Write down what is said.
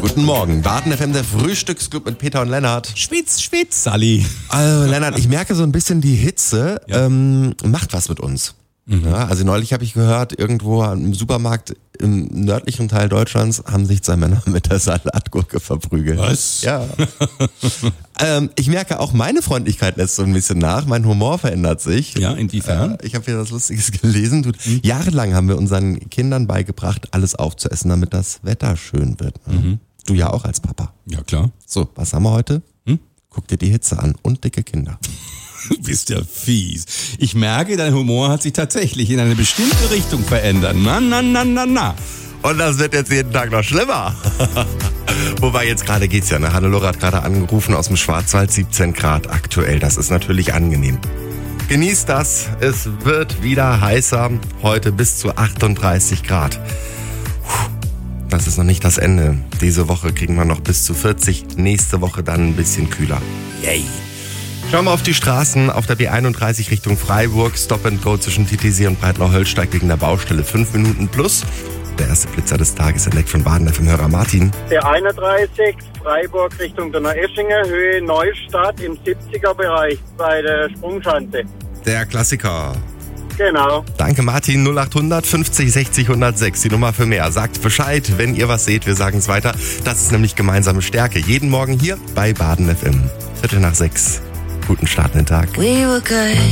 Guten Morgen. Baden FM, der Frühstücksclub mit Peter und Lennart. Schwitz, Sally. Also Lennart, ich merke so ein bisschen, die Hitze macht was mit uns. Ja, also neulich habe ich gehört, irgendwo im Supermarkt im nördlichen Teil Deutschlands haben sich 2 Männer mit der Salatgurke verprügelt. Was? Ja. Ich merke auch, meine Freundlichkeit lässt so ein bisschen nach, mein Humor verändert sich. Ja, inwiefern? Ich habe hier was Lustiges gelesen. Jahrelang haben wir unseren Kindern beigebracht, alles aufzuessen, damit das Wetter schön wird. Du ja auch als Papa. Ja, klar. So, was haben wir heute? Guck dir die Hitze an und dicke Kinder. Du bist ja fies. Ich merke, dein Humor hat sich tatsächlich in eine bestimmte Richtung verändert. Na. Und das wird jetzt jeden Tag noch schlimmer. Wobei jetzt gerade geht's ja. Hannelore hat gerade angerufen aus dem Schwarzwald, 17 Grad aktuell. Das ist natürlich angenehm. Genießt das. Es wird wieder heißer. Heute bis zu 38 Grad. Das ist noch nicht das Ende. Diese Woche kriegen wir noch bis zu 40. Nächste Woche dann ein bisschen kühler. Yay. Schauen wir auf die Straßen. Auf der B31 Richtung Freiburg. Stop and Go zwischen Titisee und Breitnau-Höllsteig wegen der Baustelle 5 Minuten plus. Der erste Blitzer des Tages entdeckt von Baden FM-Hörer Martin. Der 31 Freiburg Richtung Donaueschingen, Höhe Neustadt im 70er-Bereich bei der Sprungschanze. Der Klassiker. Genau. Danke Martin, 0800 50 60 106, die Nummer für mehr. Sagt Bescheid, wenn ihr was seht, wir sagen es weiter. Das ist nämlich gemeinsame Stärke. Jeden Morgen hier bei Baden FM. 5:45. Guten Start in den Tag. We were good.